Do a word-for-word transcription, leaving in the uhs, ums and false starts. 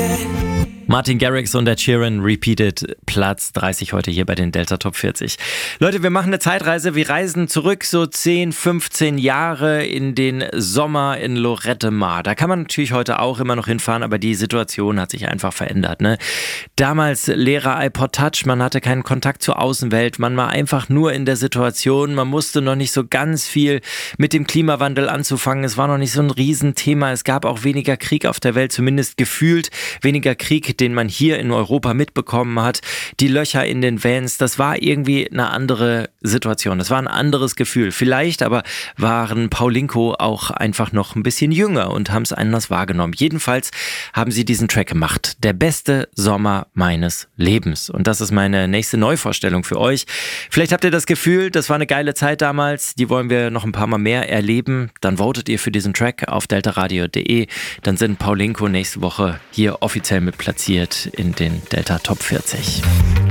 Martin Garrix und der Sheeran Repeated, Platz dreißig heute hier bei den Delta Top vierzig. Leute, wir machen eine Zeitreise. Wir reisen zurück so zehn, fünfzehn Jahre in den Sommer in Lorette Mar. Da kann man natürlich heute auch immer noch hinfahren, aber die Situation hat sich einfach verändert. Ne? Damals leerer iPod Touch, man hatte keinen Kontakt zur Außenwelt, man war einfach nur in der Situation, man musste noch nicht so ganz viel mit dem Klimawandel anzufangen. Es war noch nicht so ein Riesenthema. Es gab auch weniger Krieg auf der Welt, zumindest gefühlt weniger Krieg, den man hier in Europa mitbekommen hat. Die Löcher in den Vans, das war irgendwie eine andere Situation. Das war ein anderes Gefühl. Vielleicht aber waren Paulinko auch einfach noch ein bisschen jünger und haben es anders wahrgenommen. Jedenfalls haben sie diesen Track gemacht. Der beste Sommer meines Lebens. Und das ist meine nächste Neuvorstellung für euch. Vielleicht habt ihr das Gefühl, das war eine geile Zeit damals. Die wollen wir noch ein paar Mal mehr erleben. Dann votet ihr für diesen Track auf deltaradio punkt de. Dann sind Paulinko nächste Woche hier offiziell mit platziert in den Delta Top vierzig.